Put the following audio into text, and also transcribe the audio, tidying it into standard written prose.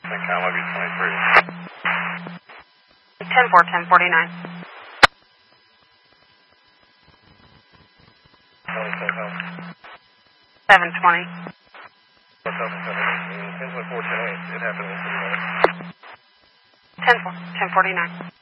I love you, 23. 10-4, 1049. 720. What's up, 10-4, 10-8. It happened yesterday. 10-4, 1049.